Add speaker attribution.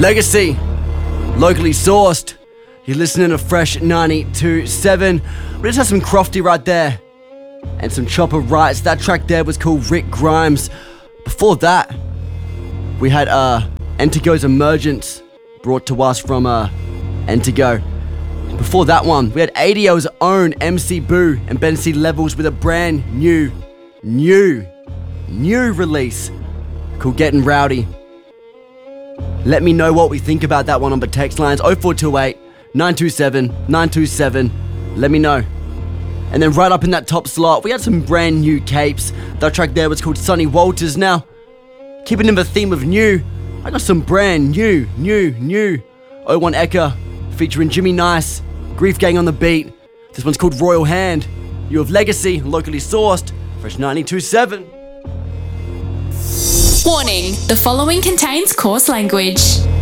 Speaker 1: Legacy, locally sourced. You're listening to Fresh 92.7. We just had some Crofty right there. And some Chopper Rights. That track there was called Rick Grimes. Before that, we had Entigo's Emergence, brought to us from Entigo. Before that one, we had ADO's own MC Boo and Ben C. Levels with a brand new release called Getting Rowdy. Let me know what we think about that one on the text lines 0428 927 927. Let me know. And then right up in that top slot, we had some brand new capes. That track there was called Sonny Walters. Now, keeping in the theme of new, I got some brand new. 01 Eka featuring Jimmy Nice, Grief Gang on the beat. This one's called Royal Hand. You have Legacy, locally sourced, Fresh 92.7.
Speaker 2: Warning, the following contains coarse language.